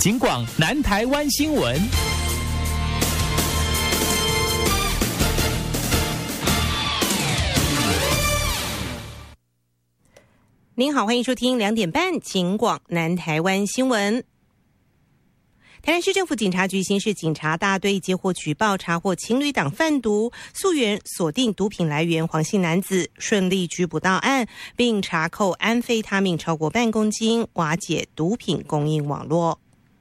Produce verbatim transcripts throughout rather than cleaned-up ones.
警广南台湾新闻。 您好，欢迎收听两点半警广南台湾新闻。台南市政府警察局刑事警察大队接获举报，查获情侣档贩毒，溯源锁定毒品来源黄姓男子，顺利拘捕到案，并查扣安非他命超过半公斤，瓦解毒品供应网络。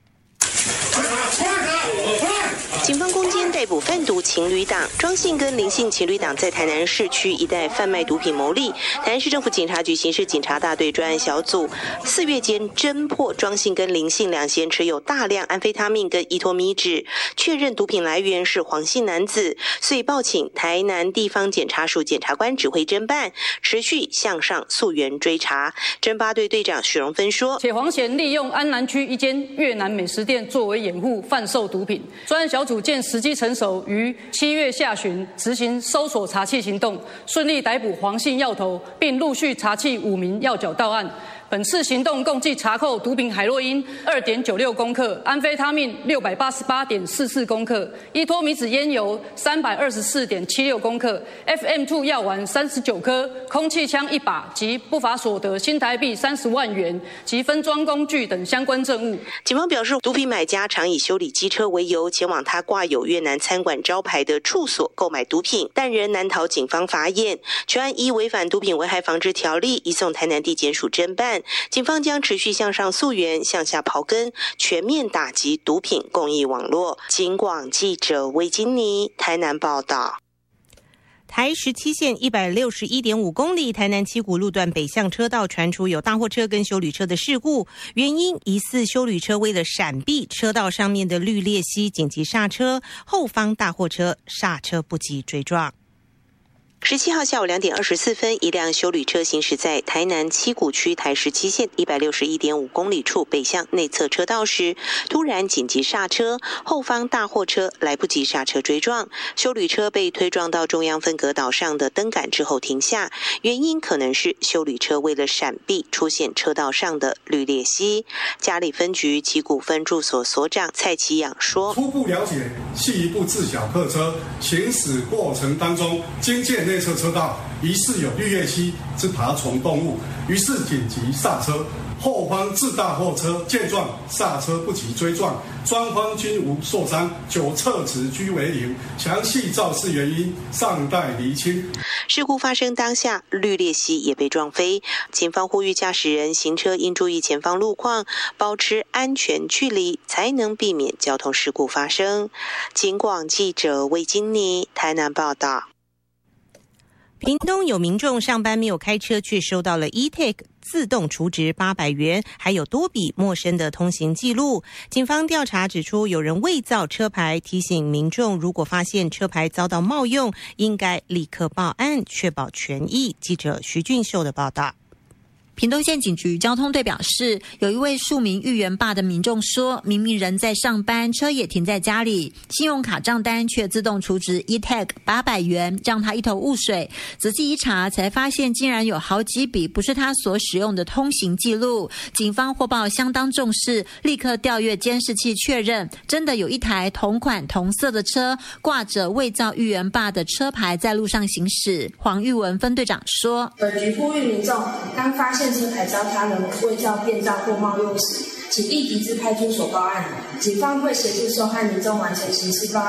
警方攻坚逮捕贩毒情侣档，庄姓跟林姓情侣档在台南市区一带贩卖毒品牟利。台南市政府警察局刑事警察大队专案小组四月间侦破庄姓跟林姓两嫌持有大量安非他命跟依托米脂，确认毒品来源是黄姓男子，所以报请台南地方检察署检察官指挥侦办，持续向上溯源追查。侦八队队长许荣芬说， 且黄嫌利用安南区一间越南美食店作为掩护贩售毒品，专案小组见时机成熟，于七月下旬执行搜索查缉行动，顺利逮捕黄姓要头，并陆续查缉五名要角到案。本次行动共计查扣毒品海洛因 二点九六公克、安非他命 六百八十八点四四公克、依托米脂烟油 三百二十四点七六公克、F M 二 药丸三十九颗、空气枪一把及不法所得新台币三十万元及分装工具等相关证物。 警方表示，毒品买家常以修理机车为由，前往他挂有越南餐馆招牌的处所购买毒品，但仍难逃警方法眼。全案依违反毒品危害防治条例移送台南地检署侦办。警方将持续向上溯源，向下刨根，全面打击毒品供应网络。警广记者魏金妮台南报道。台十七线一百六十一点五公里台南七股路段北向车道传出有大货车跟休旅车的事故，原因疑似休旅车为了闪避车道上面的绿鬣蜥，紧急刹车，后方大货车刹车不及追撞。十七号下午两点二十四分，一辆休旅车行驶在台南七股区台十七线一百六十一点五公里处北向内侧车道时，突然紧急刹车，后方大货车来不及刹车追撞，休旅车被推撞到中央分隔岛上的灯杆之后停下，原因可能是休旅车为了闪避出现车道上的绿鬣蜥。嘉里分局七股分驻所所长蔡启养说， 初步了解是一部自小客车行驶过程当中经见内侧车道疑似有绿鬣蜥之爬虫动物，于是紧急刹车，后方自大货车见状刹车不及追撞，双方均无受伤，九测值居为零，详细肇事原因尚待厘清。 事故发生当下，绿鬣蜥也被撞飞。警方呼吁驾驶人行车应注意前方路况，保持安全距离，才能避免交通事故发生。警广记者魏金妮台南报道。屏东有民众上班没有开车，却收到了 E-Tag 自动储值八百元，还有多笔陌生的通行记录。警方调查指出，有人伪造车牌，提醒民众如果发现车牌遭到冒用，应该立刻报案，确保权益。记者徐俊秀的报道。 屏东县警局交通队表示，有一位庶民裕元爸的民众说，明明人在上班，车也停在家里，信用卡账单却自动储值 E-Tag 八百元，让他一头雾水。仔细一查，才发现竟然有好几笔不是他所使用的通行记录。警方获报相当重视，立刻调阅监视器确认，真的有一台同款同色的车，挂着伪造裕元爸的车牌在路上行驶。黄玉文分队长说， 本局呼吁民众，当发现车牌遭他人伪造、变造或冒用时，请立即至派出所报案，警方会协助受害民众完成刑事报案。